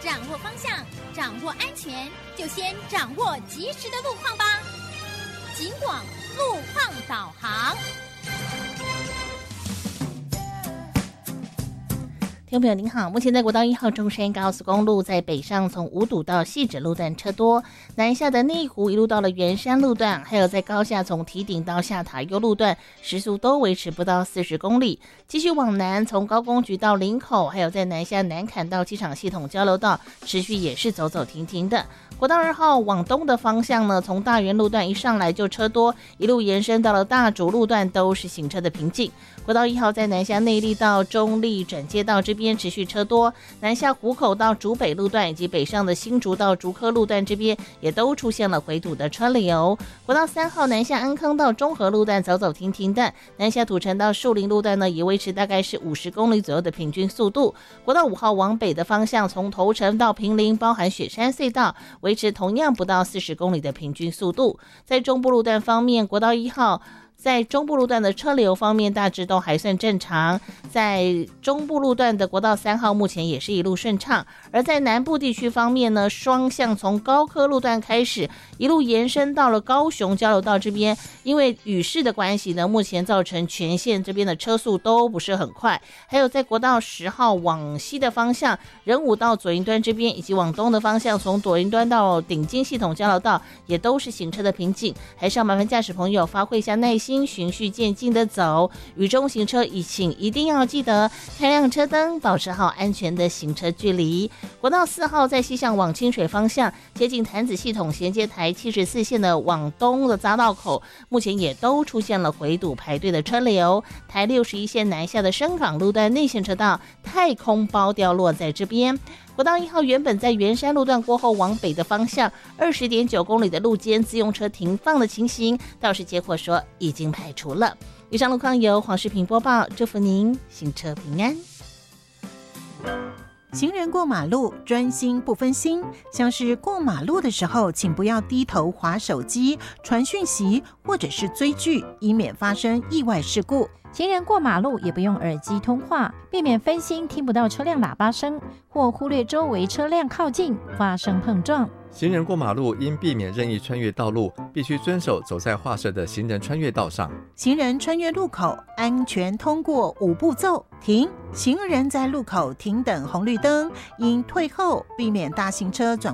掌握方向，掌握安全，就先掌握及时的路况吧。警广路况导航。 听众朋友您好，目前在国道1号中山高速公路在北上从五堵到汐止路段车多，南下的内湖一路到了圆山路段，还有在高下从堤顶到下塔悠路段时速都维持不到40公里。继续往南从高工局到林口，还有在南下南崁到机场系统交流道持续也是走走停停的。国道2号往东的方向呢，从大园路段一上来就车多，一路延伸到了大竹路段都是行车的瓶颈。国道1号在南下内坜到中坜转接道这边持续车多，南下湖口到竹北路段以及北上的新竹到竹科路段这边也都出现了回堵的车流。国道3号南下安坑到中和路段走走停停的，南下土城到树林路段呢也维持大概是50公里左右的平均速度。国道5号往北的方向从头城到坪林包含雪山隧道维持同样不到40公里的平均速度。在中部路段方面，国道1号在中部路段的车流方面大致都还算正常，在中部路段的国道3号目前也是一路顺畅。而在南部地区方面呢，双向从高科路段开始一路延伸到了高雄交流道这边，因为雨势的关系呢，目前造成全线这边的车速都不是很快。还有在国道10号往西的方向，仁武到左营端这边，以及往东的方向从左营端到顶金系统交流道也都是行车的瓶颈，还是要麻烦驾驶朋友发挥一下耐心，循序渐进的走。雨中行车请一定要记得开亮车灯，保持好安全的行车距离。国道4号在西向往清水方向接近潭子系统衔接台74线的往东的匝道口，目前也都出现了回堵排队的车流。台61线南下的深港路段内线车道太空包掉落在这边。国道1号原本在圆山路段过后往北的方向20.9公里的路肩自用车停放的情形，倒是结果说已经排除了。以上路况由黄世平播报，祝福您行车平安。 行人过马路专心不分心，像是过马路的时候，请不要低头滑手机、传讯息或者是追剧，以免发生意外事故。 行人过马路也不用耳机通话，避免分心听不到车辆喇叭声，或忽略周围车辆靠近发生碰撞。 行人过马路应避免任意穿越道路，必须遵守走在画设的行人穿越道上。 行人穿越路口，安全通过5步骤：停，行人在路口停等红绿灯，应退后，避免大型车转